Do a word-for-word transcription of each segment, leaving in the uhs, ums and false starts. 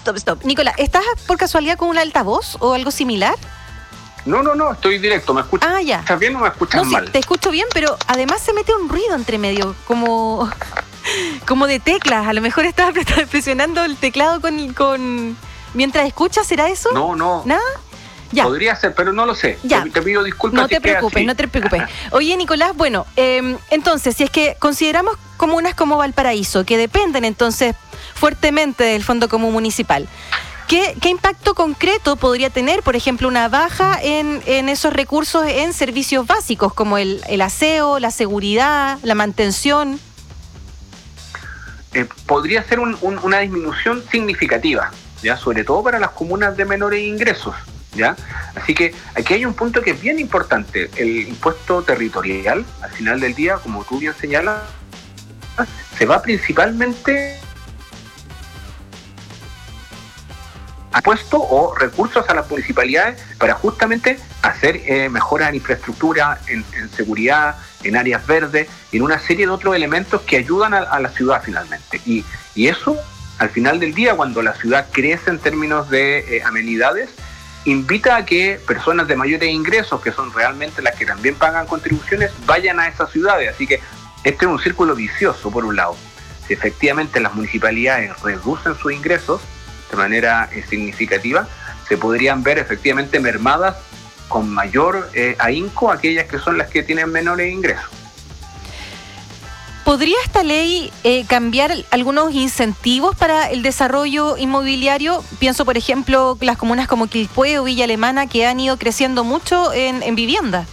Stop, stop. Nicolás, ¿estás por casualidad con un altavoz o algo similar? No, no, no, estoy directo. ¿Me escuchas ah, ya. bien o me escuchas no, mal? Sí, te escucho bien, pero además se mete un ruido entre medio, como, como de teclas. A lo mejor estás presionando el teclado con, con mientras escuchas, ¿será eso? No, no. ¿Nada? Ya. Podría ser, pero no lo sé. Ya. Te, te pido disculpas. No te preocupes, no te preocupes. Oye, Nicolás, bueno, eh, entonces, si es que consideramos comunas como Valparaíso, que dependen entonces fuertemente del Fondo Común Municipal, ¿Qué, ¿Qué impacto concreto podría tener, por ejemplo, una baja en, en esos recursos en servicios básicos como el, el aseo, la seguridad, la mantención? Eh, podría ser un, un, una disminución significativa, ya, sobre todo para las comunas de menores ingresos, ya. Así que aquí hay un punto que es bien importante. El impuesto territorial, al final del día, como tú bien señalas, se va principalmente puesto o recursos a las municipalidades para justamente hacer eh, mejoras en infraestructura, en, en seguridad, en áreas verdes, en una serie de otros elementos que ayudan a, a la ciudad finalmente. Y, y eso, al final del día, cuando la ciudad crece en términos de eh, amenidades, invita a que personas de mayores ingresos, que son realmente las que también pagan contribuciones, vayan a esas ciudades. Así que este es un círculo vicioso, por un lado. Si efectivamente las municipalidades reducen sus ingresos de manera eh, significativa, se podrían ver efectivamente mermadas con mayor eh, ahínco aquellas que son las que tienen menores ingresos. ¿Podría esta ley eh, cambiar algunos incentivos para el desarrollo inmobiliario? Pienso, por ejemplo, las comunas como Quilpué o Villa Alemana, que han ido creciendo mucho en, en vivienda.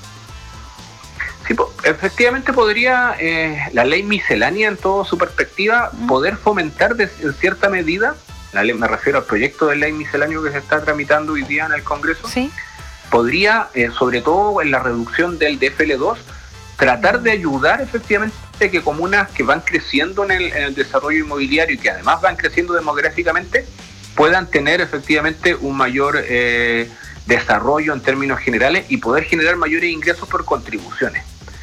Sí, efectivamente podría eh, la ley miscelánea, en toda su perspectiva, mm. poder fomentar de, en cierta medida. La ley, me refiero al proyecto de ley misceláneo que se está tramitando hoy día en el Congreso, ¿sí? Podría, eh, sobre todo en la reducción del D F L dos, tratar de ayudar efectivamente que comunas que van creciendo en el, en el desarrollo inmobiliario y que además van creciendo demográficamente, puedan tener efectivamente un mayor eh, desarrollo en términos generales y poder generar mayores ingresos por contribuciones.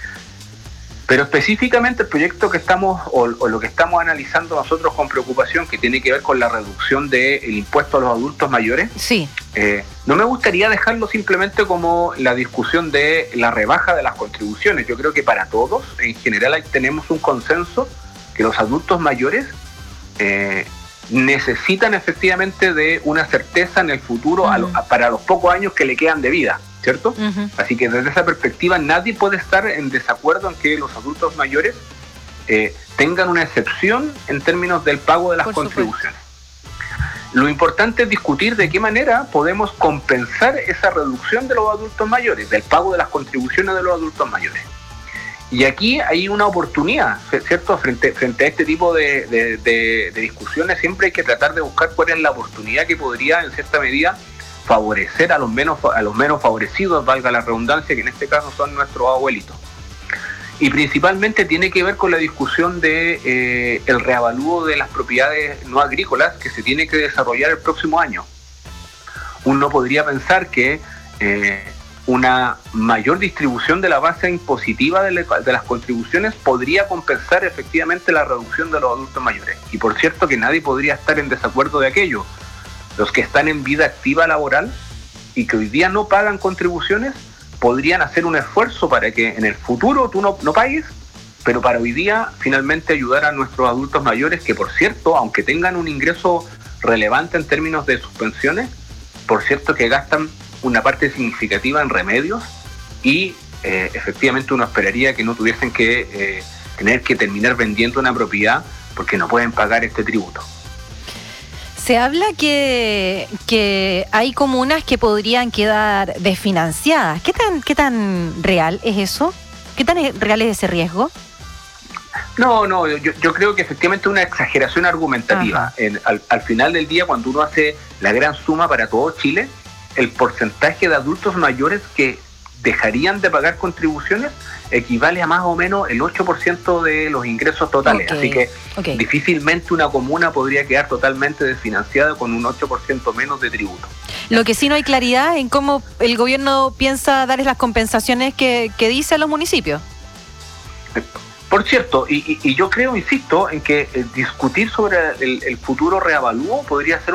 Pero específicamente el proyecto que estamos, o, o lo que estamos analizando nosotros con preocupación, que tiene que ver con la reducción del impuesto a los adultos mayores, sí. eh, no me gustaría dejarlo simplemente como la discusión de la rebaja de las contribuciones. Yo creo que para todos, en general, tenemos un consenso que los adultos mayores eh, necesitan efectivamente de una certeza en el futuro uh-huh. a lo, a, para los pocos años que le quedan de vida, ¿cierto? Uh-huh. Así que desde esa perspectiva nadie puede estar en desacuerdo en que los adultos mayores eh, tengan una excepción en términos del pago de las Por contribuciones. Supuesto. Lo importante es discutir de qué manera podemos compensar esa reducción de los adultos mayores, del pago de las contribuciones de los adultos mayores. Y aquí hay una oportunidad, ¿cierto? Frente, frente a este tipo de, de, de, de discusiones siempre hay que tratar de buscar cuál es la oportunidad que podría, en cierta medida, favorecer a los menos a los menos favorecidos, valga la redundancia, que en este caso son nuestros abuelitos. Y principalmente tiene que ver con la discusión de eh, el reavalúo de las propiedades no agrícolas que se tiene que desarrollar el próximo año. Uno podría pensar que eh, una mayor distribución de la base impositiva de, le, de las contribuciones podría compensar efectivamente la reducción de los adultos mayores. Y por cierto que nadie podría estar en desacuerdo de aquello. Los que están en vida activa laboral y que hoy día no pagan contribuciones, podrían hacer un esfuerzo para que en el futuro tú no, no pagues, pero para hoy día finalmente ayudar a nuestros adultos mayores, que por cierto, aunque tengan un ingreso relevante en términos de sus pensiones, por cierto que gastan una parte significativa en remedios y eh, efectivamente uno esperaría que no tuviesen que eh, tener que terminar vendiendo una propiedad porque no pueden pagar este tributo. Se habla que, que hay comunas que podrían quedar desfinanciadas. ¿Qué tan, qué tan real es eso? ¿Qué tan real es ese riesgo? No, no, yo, yo creo que efectivamente es una exageración argumentativa. En, al, al final del día, cuando uno hace la gran suma para todo Chile, el porcentaje de adultos mayores que dejarían de pagar contribuciones equivale a más o menos el ocho por ciento de los ingresos totales. Okay. Así que okay. difícilmente una comuna podría quedar totalmente desfinanciada con un ocho por ciento menos de tributo. Lo que sí no hay claridad en cómo el gobierno piensa darles las compensaciones que, que dice a los municipios. Por cierto, y, y, y yo creo, insisto, en que eh, discutir sobre el, el futuro reavalúo podría ser